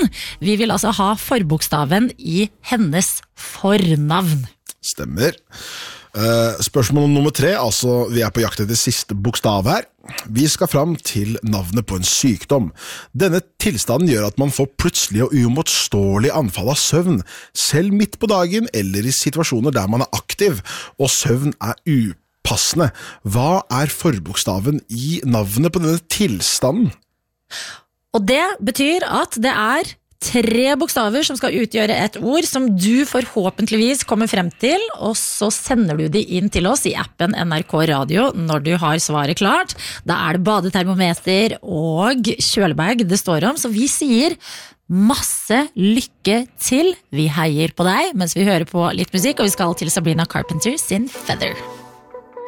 Vi vil altså ha forbokstaven I hennes fornavn. Stemmer. Spørsmål nummer 3, altså vi på jakt etter siste bokstav her. Vi skal fram til navnet på en sykdom. Denne tilstanden gjør at man får plutselig og uimotståelig anfall av søvn, selv midt på dagen eller I situasjoner der man aktiv, og søvn upassende. Hva forbokstaven I navnet på denne tilstanden? Og det betyr at det 3 bokstaver som skal utgjøre et ord som du forhåpentligvis kommer frem til, og så sender du de inn til oss I appen NRK Radio når du har svaret klart. Da det badetermometer og kjølebag det står om, så vi sier masse lykke til. Vi heier på deg mens vi hører på litt musikk, og vi skal til Sabrina Carpenter sin Feather.